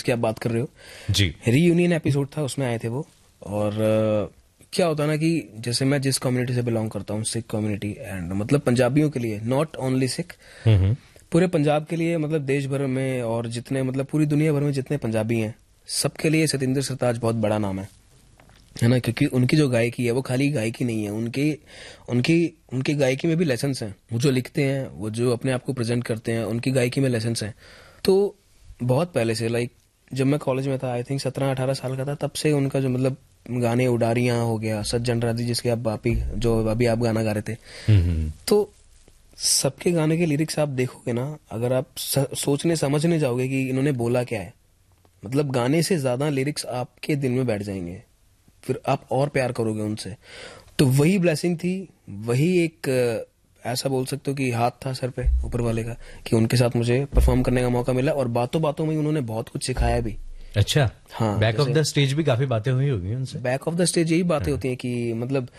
जिसकी आप बात कर रहे हो जी, रीयूनियन एपिसोड था, उसमें आए थे वो। और क्या होता है ना कि जैसे मैं जिस कम्युनिटी से बिलोंग करता हूँ, सिख कम्युनिटी, एंड मतलब पंजाबियों के लिए, नॉट ओनली सिख, पूरे पंजाब के लिए, मतलब देश भर में और जितने मतलब पूरी दुनिया भर में जितने पंजाबी हैं सबके लिए सतिंदर सरताज बहुत बड़ा नाम है ना, क्योंकि उनकी जो गायकी है वो खाली गायकी नहीं है, उनकी उनकी उनकी गायकी में भी लेसन्स हैं। वो जो लिखते हैं, वो जो अपने आप को प्रेजेंट करते हैं, उनकी गायकी में लेसन्स हैं। तो बहुत पहले से, लाइक जब मैं कॉलेज में था, आई थिंक 17-18 साल का था, तब से उनका जो मतलब गाने उडारियां हो गया, सज्जन राजी जिसके आप बापी जो अभी आप गाना गा रहे थे, तो सबके गाने के लिरिक्स आप देखोगे ना, अगर आप सोचने समझने जाओगे कि इन्होंने बोला क्या है, मतलब गाने से ज्यादा लिरिक्स आपके दिल में बैठ जाएंगे, फिर आप और प्यार करोगे उनसे। तो वही ब्लेसिंग थी, वही एक ऐसा बोल सकते हो कि हाथ था सर पे ऊपर वाले का, कि उनके साथ मुझे परफॉर्म करने का मौका मिला, और बातों बातों में उन्होंने बहुत कुछ सिखाया भी। अच्छा, हाँ, बैक ऑफ द स्टेज भी काफी बातें हुई होगी उनसे। बैक ऑफ द स्टेज यही बातें होती हैं कि मतलब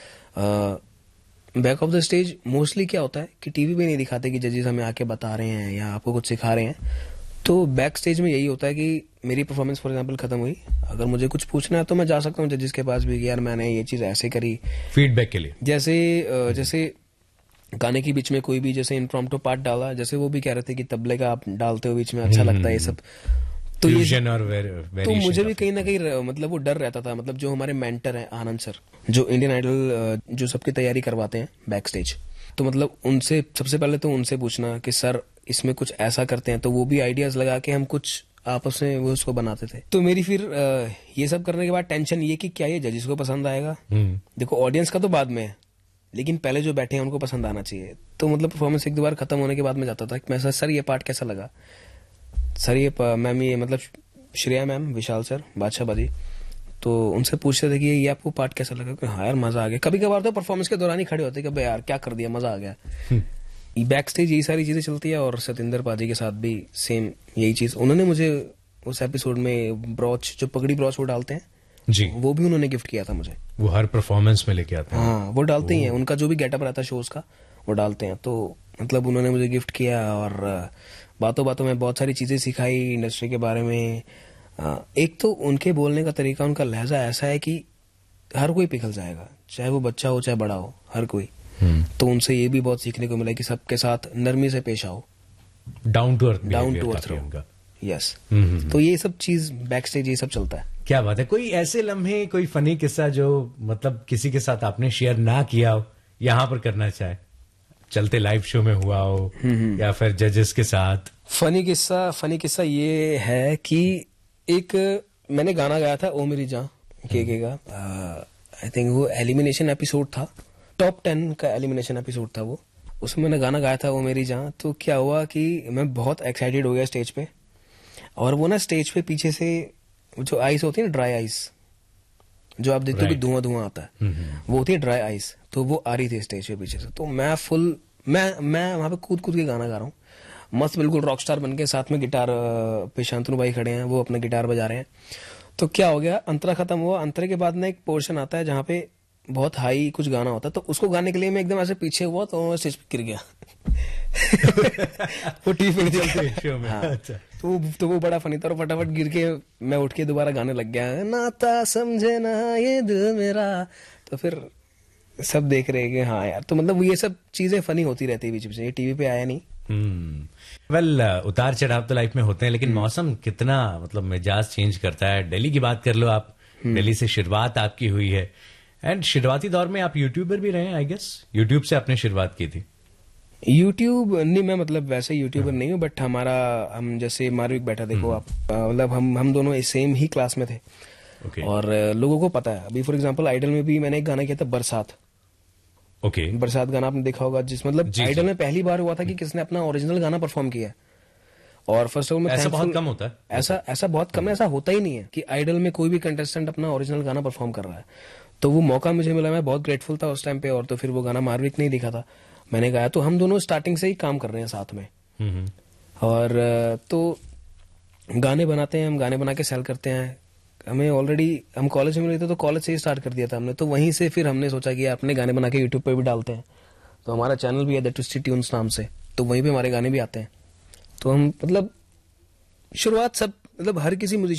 back of the stage mostly क्या होता है कि टीवी पे नहीं दिखाते कि जजेस हमें आके बता रहे हैं या आपको कुछ सिखा रहे हैं। तो बैक स्टेज में यही होता है कि मेरी परफॉर्मेंस फॉर एग्जांपल खत्म हुई, अगर मुझे कुछ पूछना है तो मैं जा सकता हूँ जजेस के पास भी कि यार मैंने ये चीज ऐसे करी, फीडबैक के लिए। जैसे गाने के बीच में कोई भी जैसे इम्प्रॉम्प्टू पार्ट डाला, जैसे वो भी कह रहे थे कि तबले का आप डालते हो बीच में, अच्छा लगता है ये सब। तो तो मुझे भी कहीं ना कहीं मतलब वो डर रहता था, मतलब जो हमारे मेंटर हैं आनंद सर, जो इंडियन आइडल जो सबकी तैयारी करवाते हैं बैक स्टेज, तो मतलब उनसे सबसे पहले तो उनसे पूछना कि सर इसमें कुछ ऐसा करते हैं, तो वो भी आइडियाज लगा के हम कुछ आपस में वो उसको बनाते थे। तो मेरी फिर ये सब करने के बाद टेंशन ये कि क्या ये जजेस को पसंद आएगा। देखो ऑडियंस का तो बाद में है, लेकिन पहले जो बैठे हैं उनको पसंद आना चाहिए। तो मतलब परफॉर्मेंस एक दो बार खत्म होने के बाद में जाता था कि मैं सर ये पार्ट कैसा लगा, सर ये मैम, ये मतलब श्रेया मैम, विशाल सर, बादशाह बाजी, तो उनसे पूछते थे कि ये आपको पार्ट कैसा लगा, कि हाँ यार मजा आ गया। कभी कभार तो परफॉर्मेंस के दौरान ही खड़े होते कि भाई यार क्या कर दिया, मजा आ गया। बैक स्टेज यही सारी चीजें चलती है। और सतिंदर पाजी के साथ भी सेम यही चीज, उन्होंने मुझे उस एपिसोड में ब्रॉच, जो पगड़ी ब्रॉच वो डालते हैं जी, वो भी उन्होंने गिफ्ट किया था मुझे। वो हर परफॉर्मेंस में लेके आते हैं। हाँ, वो डालते ही हैं, उनका जो भी गेटअप रहता है शोज का वो डालते हैं। तो मतलब उन्होंने मुझे गिफ्ट किया, और बातों बातों में बहुत सारी चीजें सिखाई इंडस्ट्री के बारे में। एक तो उनके बोलने का तरीका, उनका लहजा ऐसा है कि हर कोई पिघल जाएगा, चाहे वो बच्चा हो चाहे बड़ा हो, हर कोई। तो उनसे ये भी बहुत सीखने को मिला कि सबके साथ नरमी से पेश आओ, डाउन टू अर्थ रहो। यस, तो ये सब चीज बैक स्टेज ये सब चलता है। क्या बात है। कोई ऐसे लम्हे, कोई फनी किस्सा जो मतलब किसी के साथ आपने शेयर ना किया हो, यहाँ पर करना चाहे, चलते लाइव शो में हुआ हो या फिर जजेस के साथ? फनी किस्सा ये है कि एक मैंने गाना गाया था ओ मेरी जान के का, आई थिंक वो एलिमिनेशन एपिसोड था, टॉप 10 का एलिमिनेशन एपिसोड था वो। उसमें मैंने गाना गाया था ओ मेरी जान। तो क्या हुआ कि मैं बहुत एक्साइटेड हो गया स्टेज पे, और वो ना स्टेज पे पीछे से जो आइस होती है ना, ड्राई आइस, जो आप देखते हो कि धुआं धुआं आता है, वो होती है ड्राई आइस। तो वो आ रही थी स्टेज पे पीछे से, तो मैं वहां पे कूद कूद के गाना गा रहा हूँ, मस्त बिल्कुल रॉक स्टार बन के। साथ में गिटार पे शांतनु भाई खड़े हैं, वो अपना गिटार बजा रहे हैं। तो क्या हो गया, अंतरा खत्म हुआ, अंतरे के बाद ना एक पोर्शन आता है जहाँ पे बहुत हाई कुछ गाना होता है, तो उसको गाने के लिए मैं एकदम ऐसे पीछे हुआ, तो मैं स्टेज पे गिर गया। वो टीवी शो में। हाँ, तो वो बड़ा फनी था, और फटाफट गिर के मैं उठ के दोबारा गाने लग गया, नाता समझे ना ये दिल मेरा। तो फिर सब देख रहे हैं कि हाँ यार, तो मतलब ये सब चीजें फनी होती रहती है बीच बीच में, ये टीवी पे आया नहीं। वेल, उतार चढ़ाव तो लाइफ में होते हैं, लेकिन मौसम कितना मतलब मिजाज चेंज करता है। दिल्ली की बात कर लो आप, दिल्ली से शुरुआत आपकी हुई है, एंड शुरुआती दौर में आप यूट्यूबर भी रहे हैं, आई गेस यूट्यूब से आपने शुरुआत की थी। यूट्यूब नहीं, मैं मतलब वैसे यूट्यूबर नहीं हूँ, बट हम जैसे मारविक बैठा, देखो आप, मतलब हम दोनों सेम ही क्लास में थे। और लोगों को पता है, अभी फॉर एग्जांपल आइडल में भी मैंने एक गाना किया था, बरसात। बरसात गाना आपने देखा होगा, जिस मतलब आइडल में पहली बार हुआ था कि किसने अपना ओरिजिनल गाना परफॉर्म किया। और फर्स्ट ऑफ ऑल ऐसा बहुत कम होता है, ऐसा बहुत कम है, ऐसा होता ही नहीं है कि आइडल में कोई भी कंटेस्टेंट अपना ओरिजिनल गाना परफॉर्म कर रहा है। तो वो मौका मुझे मिला, मैं बहुत ग्रेटफुल था उस टाइम पे। और तो फिर वो गाना मारविक ने ही दिखा था, मैंने गाया। तो हम दोनों स्टार्टिंग से ही काम कर रहे हैं साथ में, और तो गाने बनाते हैं, हम गाने बना के सेल करते हैं। हमें ऑलरेडी, हम कॉलेज में मिले थे, तो कॉलेज से ही स्टार्ट कर दिया था हमने। तो वहीं से फिर हमने सोचा कि अपने गाने बना के यूट्यूब पे भी डालते हैं। तो हमारा चैनल भी है द ट्विस्टेड ट्यून्स नाम से, तो वहीं पे हमारे गाने भी आते हैं। तो हम मतलब शुरुआत सब, मतलब हर किसी